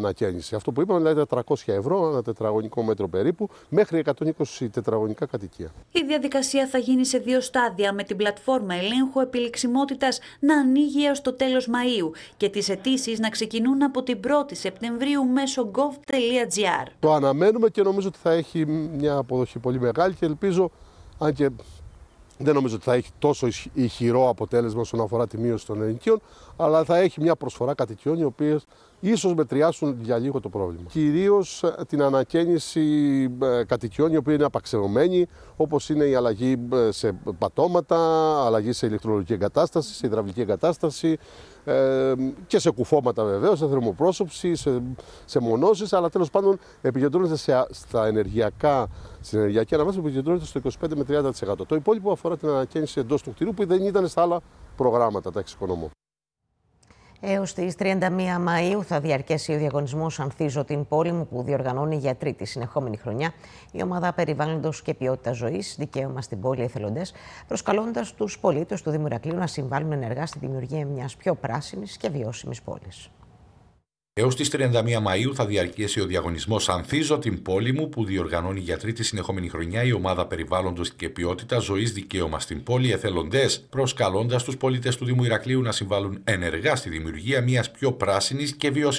ανακαίνιση. Αυτό που είπαμε, δηλαδή 400 ευρώ ένα τετραγωνικό μέτρο περίπου, μέχρι 120 τετραγωνικά κατοικία. Η διαδικασία θα γίνει σε 2 στάδια, με την πλατφόρμα ελέγχου επιλεξιμότητας να ανοίγει έως το τέλος Μαΐου και τις αιτήσεις να ξεκινούν από την 1η Σεπτεμβρίου μέσω gov.gr. Το αναμένουμε και νομίζω ότι θα έχει μια αποδοχή πολύ μεγάλη και ελπίζω, αν και δεν νομίζω ότι θα έχει τόσο ηχηρό αποτέλεσμα όσον αφορά τη μείωση των ενοικίων, αλλά θα έχει μια προσφορά κατοικιών οι οποίες ίσως μετριάσουν για λίγο το πρόβλημα. Κυρίως την ανακαίνιση κατοικιών οι οποίοι είναι απαξεωμένοι, όπως είναι η αλλαγή σε πατώματα, αλλαγή σε ηλεκτρολογική εγκατάσταση, σε υδραυλική εγκατάσταση και σε κουφώματα βεβαίως, σε θερμοπρόσωψη, σε μονώσεις, αλλά τέλος πάντων επικεντρώνεται στην ενεργειακή αναβάθμιση που επικεντρώνεται στο 25 με 30%. Το υπόλοιπο αφορά την ανακαίνιση εντός του κτηρίου που δεν ήταν στα άλλα προγράμματα, τα εξοικονομώ. Έως τις 31 Μαΐου θα διαρκέσει ο διαγωνισμός «Ανθίζω την πόλη μου» που διοργανώνει για τρίτη συνεχόμενη χρονιά η Ομάδα Περιβάλλοντος και Ποιότητας Ζωής, Δικαίωμα στην Πόλη Εθελοντές, προσκαλώντας τους πολίτες του Δήμου Ηρακλείου να συμβάλλουν ενεργά στη δημιουργία μιας πιο πράσινης και βιώσιμης πόλης. Έως τις 31 Μαΐου θα διαρκέσει ο διαγωνισμός «Ανθίζω την πόλη μου» που διοργανώνει για τρίτη συνεχόμενη χρονιά η Ομάδα Περιβάλλοντος και Ποιότητας Ζωής, Δικαίωμα στην Πόλη Εθελοντές, προσκαλώντας τους πολίτες του Δήμου Ηρακλείου να συμβάλλουν ενεργά στη δημιουργία μιας πιο πράσινης και βιώσιμης